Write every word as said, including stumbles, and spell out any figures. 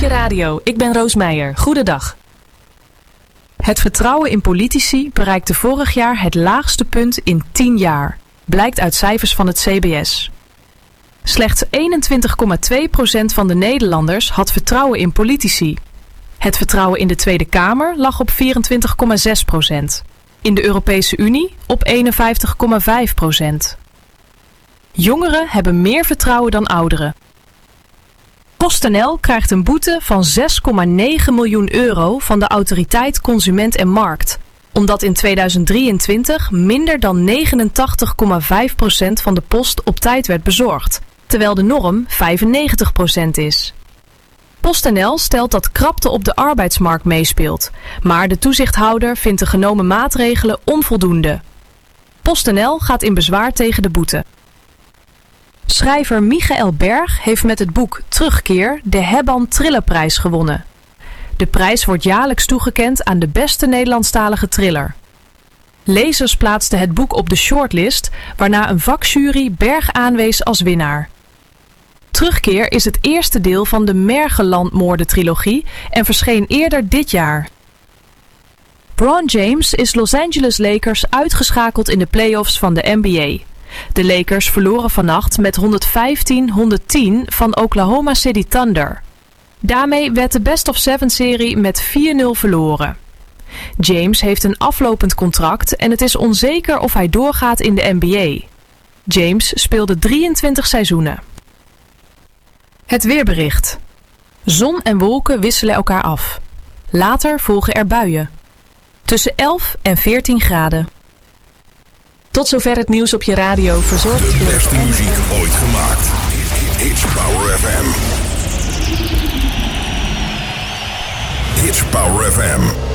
je radio. Ik ben Roos Meijer. Goedendag. Het vertrouwen in politici bereikte vorig jaar het laagste punt in tien jaar. Blijkt uit cijfers van het C B S. Slechts eenentwintig komma twee procent van de Nederlanders had vertrouwen in politici. Het vertrouwen in de Tweede Kamer lag op vierentwintig komma zes procent. In de Europese Unie op eenenvijftig komma vijf procent. Jongeren hebben meer vertrouwen dan ouderen. PostNL krijgt een boete van zes komma negen miljoen euro van de Autoriteit Consument en Markt, omdat in tweeduizend drieëntwintig minder dan negenentachtig komma vijf procent van de post op tijd werd bezorgd, terwijl de norm vijfennegentig procent is. PostNL stelt dat krapte op de arbeidsmarkt meespeelt, maar de toezichthouder vindt de genomen maatregelen onvoldoende. PostNL gaat in bezwaar tegen de boete. Schrijver Michael Berg heeft met het boek Terugkeer de Hebban Thrillerprijs gewonnen. De prijs wordt jaarlijks toegekend aan de beste Nederlandstalige thriller. Lezers plaatsten het boek op de shortlist, waarna een vakjury Berg aanwees als winnaar. Terugkeer is het eerste deel van de Mergeland-moorden-trilogie en verscheen eerder dit jaar. LeBron James is Los Angeles Lakers uitgeschakeld in de play-offs van de N B A. De Lakers verloren vannacht met honderdvijftien honderdtien van Oklahoma City Thunder. Daarmee werd de Best of Seven-serie met vier nul verloren. James heeft een aflopend contract en het is onzeker of hij doorgaat in de N B A. James speelde drieëntwintig seizoenen. Het weerbericht. Zon en wolken wisselen elkaar af. Later volgen er buien. Tussen elf en veertien graden. Tot zover het nieuws op je radio. Verzorgd de beste muziek ooit gemaakt. It's Power F M. It's Power F M.